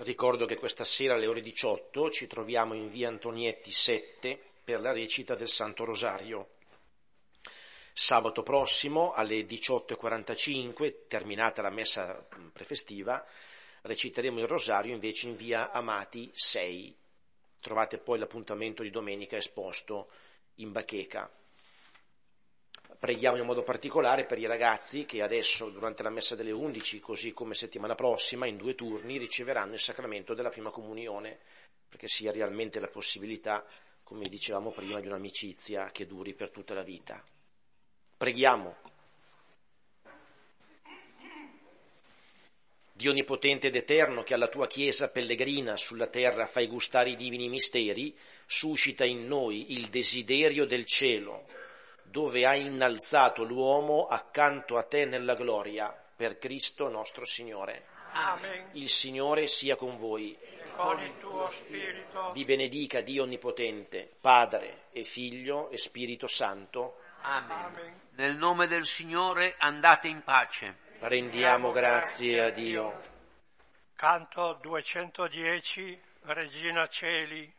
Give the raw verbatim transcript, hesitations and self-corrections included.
Ricordo che questa sera alle ore diciotto ci troviamo in via Antonietti sette per la recita del Santo Rosario. Sabato prossimo alle diciotto e quarantacinque, terminata la messa prefestiva, reciteremo il Rosario invece in via Amati sei. Trovate poi l'appuntamento di domenica esposto in bacheca. Preghiamo in modo particolare per i ragazzi che adesso, durante la messa delle undici, così come settimana prossima, in due turni, riceveranno il sacramento della prima comunione, perché sia realmente la possibilità, come dicevamo prima, di un'amicizia che duri per tutta la vita. Preghiamo. Dio onnipotente ed eterno, che alla tua Chiesa pellegrina sulla terra fai gustare i divini misteri, suscita in noi il desiderio del cielo, dove hai innalzato l'uomo accanto a te nella gloria, per Cristo nostro Signore. Amen. Il Signore sia con voi. E con il tuo spirito. Vi benedica Dio onnipotente, Padre e Figlio e Spirito Santo. Amen. Amen. Nel nome del Signore andate in pace. Rendiamo grazie a Dio. Canto duecentodieci, Regina Celi.